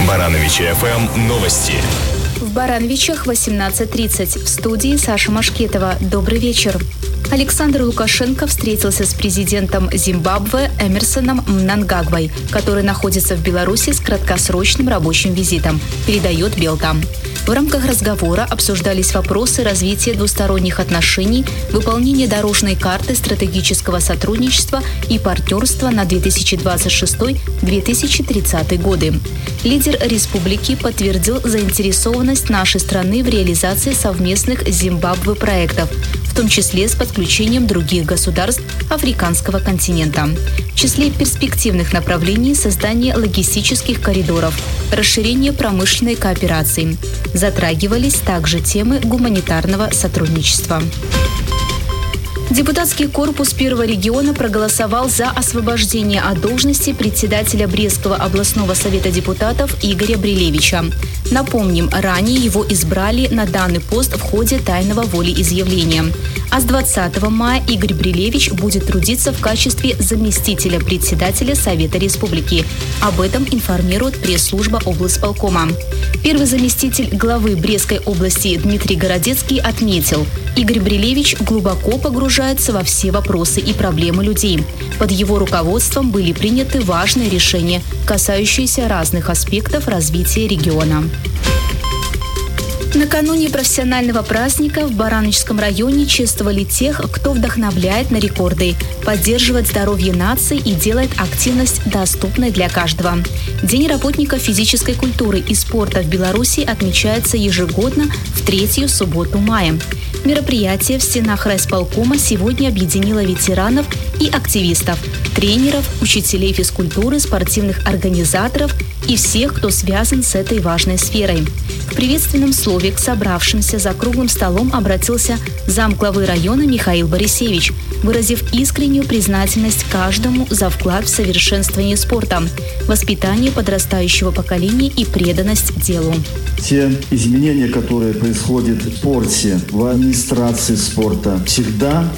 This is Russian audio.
Барановичи ФМ новости. В Барановичах 18:30. В студии Саша Машкетова. Добрый вечер. Александр Лукашенко встретился с президентом Зимбабве Эмерсоном Мнангагвой, который находится в Беларуси с краткосрочным рабочим визитом, передает Белта. В рамках разговора обсуждались вопросы развития двусторонних отношений, выполнения дорожной карты стратегического сотрудничества и партнерства на 2026-2030 годы. Лидер республики подтвердил заинтересованность нашей страны в реализации совместных с Зимбабве проектов, в том числе с подключением других государств африканского континента. В числе перспективных направлений создание логистических коридоров, расширение промышленной кооперации. Затрагивались также темы гуманитарного сотрудничества. Депутатский корпус Первого региона проголосовал за освобождение от должности председателя Брестского областного совета депутатов Игоря Брилевича. Напомним, ранее его избрали на данный пост в ходе тайного волеизъявления. А с 20 мая Игорь Брилевич будет трудиться в качестве заместителя председателя Совета Республики. Об этом информирует пресс-служба облсполкома. Первый заместитель главы Брестской области Дмитрий Городецкий отметил, Игорь Брилевич глубоко погружается во все вопросы и проблемы людей. Под его руководством были приняты важные решения, касающиеся разных аспектов развития региона. Накануне профессионального праздника в Барановичском районе чествовали тех, кто вдохновляет на рекорды, поддерживает здоровье нации и делает активность доступной для каждого. День работников физической культуры и спорта в Беларуси отмечается ежегодно в третью субботу мая. Мероприятие в стенах райисполкома сегодня объединило ветеранов и активистов, тренеров, учителей физкультуры, спортивных организаторов и всех, кто связан с этой важной сферой. В приветственном слове к собравшимся за круглым столом обратился замглавы района Михаил Борисевич, выразив искреннюю признательность каждому за вклад в совершенствование спорта, воспитание подрастающего поколения и преданность делу. Те изменения, которые происходят в спорте, в администрации спорта, всегда